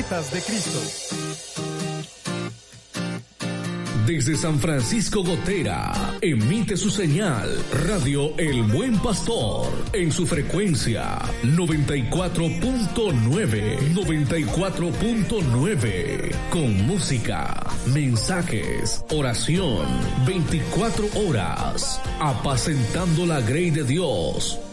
puertas de Cristo. Desde San Francisco Gotera, emite su señal Radio El Buen Pastor en su frecuencia 94.9, con música, mensajes, oración, 24 horas, apacentando la grey de Dios